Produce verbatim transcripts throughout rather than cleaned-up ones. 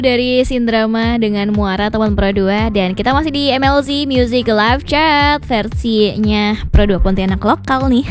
Dari Sindrama dengan Muara teman Pro dua. Dan kita masih di M L Z Music Live Chat versinya Pro dua Pontianak lokal nih.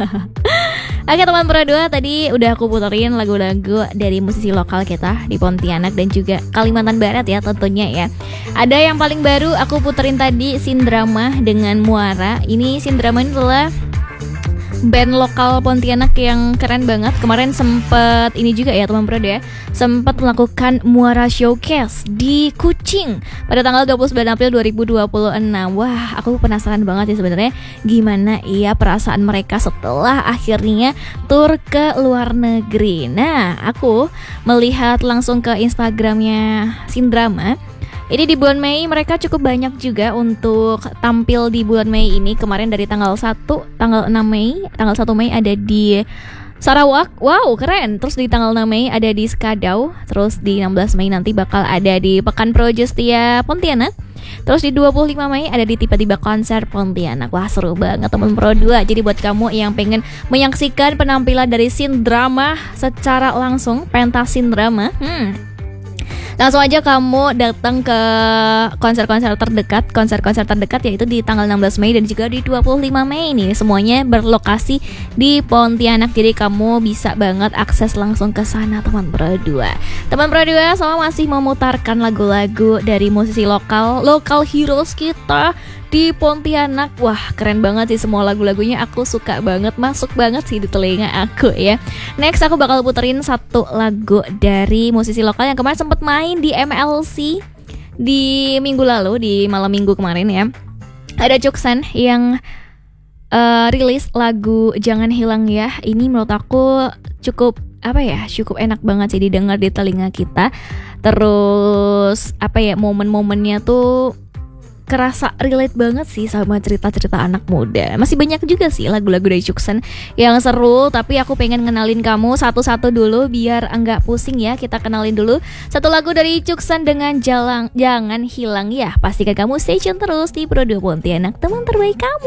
Oke teman Pro dua, tadi udah aku puterin lagu-lagu dari musisi lokal kita di Pontianak dan juga Kalimantan Barat ya tentunya ya. Ada yang paling baru aku puterin tadi, Sindrama dengan Muara. Ini Sindrama ini adalah band lokal Pontianak yang keren banget. Kemarin sempet ini juga ya teman Pro ya, sempat melakukan Muara Showcase di Kucing pada tanggal dua puluh sembilan April dua ribu dua puluh enam. Wah, aku penasaran banget sih sebenarnya gimana ya perasaan mereka setelah akhirnya tur ke luar negeri. Nah, aku melihat langsung ke Instagramnya Sindrama. Ini di bulan Mei mereka cukup banyak juga untuk tampil di bulan Mei ini. Kemarin dari tanggal satu, tanggal enam Mei, tanggal satu Mei ada di Sarawak. Wow, keren. Terus di tanggal enam Mei ada di Skadau. Terus di enam belas Mei nanti bakal ada di Pekan Pro Justia Pontianak. Terus di dua puluh lima Mei ada di Tiba-Tiba Konser Pontianak. Wah, seru banget teman Pro dua. Jadi buat kamu yang pengen menyaksikan penampilan dari Sindrama secara langsung, pentas Sindrama, hmm langsung aja kamu datang ke konser-konser terdekat. Konser-konser terdekat yaitu di tanggal enam belas Mei dan juga di dua puluh lima Mei nih. Semuanya berlokasi di Pontianak. Jadi kamu bisa banget akses langsung ke sana teman Pro dua. Teman Pro dua, saya masih memutarkan lagu-lagu dari musisi lokal, lokal heroes kita di Pontianak. Wah, keren banget sih semua lagu-lagunya. Aku suka banget, masuk banget sih di telinga aku ya. Next aku bakal puterin satu lagu dari musisi lokal yang kemarin sempat main di M L C di minggu lalu, di malam minggu kemarin ya. Ada Cuksan yang uh, rilis lagu Jangan Hilang Ya. Ini menurut aku cukup apa ya, cukup enak banget sih didengar di telinga kita. Terus apa ya, momen-momennya tuh kerasa relate banget sih sama cerita-cerita anak muda. Masih banyak juga sih lagu-lagu dari Cuksan yang seru, tapi aku pengen kenalin kamu satu-satu dulu biar enggak pusing ya. Kita kenalin dulu satu lagu dari Cuksan dengan Jalang, Jangan Hilang Ya. Pastikan kamu stay tune terus di Pro dua Pontianak, teman terbaik kamu.